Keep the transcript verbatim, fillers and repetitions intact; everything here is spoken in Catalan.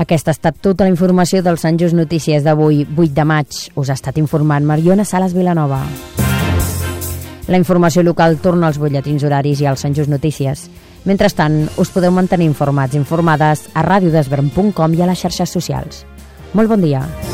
Aquesta ha estat tota la informació del Sant Just Notícies d'avui, vuit de maig. Us ha estat informant Mariona Sales Vilanova. La informació local torna als butlletins horaris i als Sant Just Notícies. Mentrestant, us podeu mantenir informats i informades a radiodesvern punt com i a les xarxes socials. Molt bon dia.